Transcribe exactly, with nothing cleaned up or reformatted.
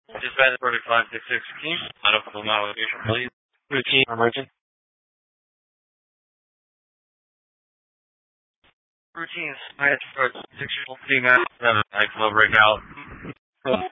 Dispatch forty-five six sixteen. Medical location, please. Routine emergent. Routine. I had to start six year old female. I club breakout.